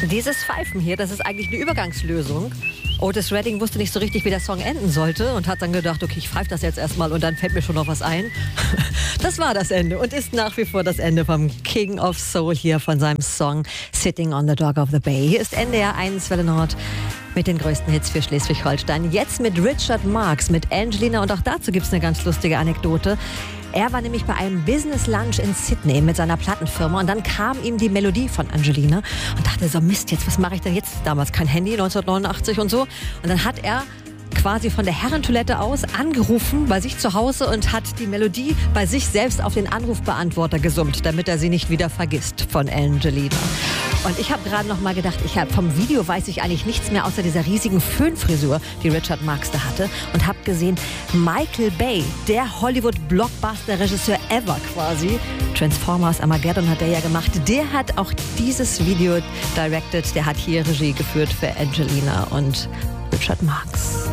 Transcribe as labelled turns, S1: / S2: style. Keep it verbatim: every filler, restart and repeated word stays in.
S1: Dieses Pfeifen hier, das ist eigentlich eine Übergangslösung. Otis Redding wusste nicht so richtig, wie der Song enden sollte und hat dann gedacht, okay, ich pfeife das jetzt erstmal und dann fällt mir schon noch was ein. Das war das Ende und ist nach wie vor das Ende vom King of Soul hier von seinem Song Sitting on the Dock of the Bay. Hier ist N D R eins Welle Nord mit den größten Hits für Schleswig-Holstein. Jetzt mit Richard Marx, mit Angelina, und auch dazu gibt es eine ganz lustige Anekdote. Er war nämlich bei einem Business Lunch in Sydney mit seiner Plattenfirma und dann kam ihm die Melodie von Angelina und dachte so, Mist, jetzt, was mache ich denn jetzt? Damals kein Handy, neunzehnhundertneunundachtzig und so. Und dann hat er quasi von der Herrentoilette aus angerufen bei sich zu Hause und hat die Melodie bei sich selbst auf den Anrufbeantworter gesummt, damit er sie nicht wieder vergisst von Angelina. Und ich habe gerade noch mal gedacht, ich hab, vom Video weiß ich eigentlich nichts mehr außer dieser riesigen Föhnfrisur, die Richard Marx da hatte, und habe gesehen, Michael Bay, der Hollywood-Blockbuster-Regisseur ever quasi, Transformers, Armageddon hat er ja gemacht, der hat auch dieses Video directed, der hat hier Regie geführt für Angelina und Richard Marx.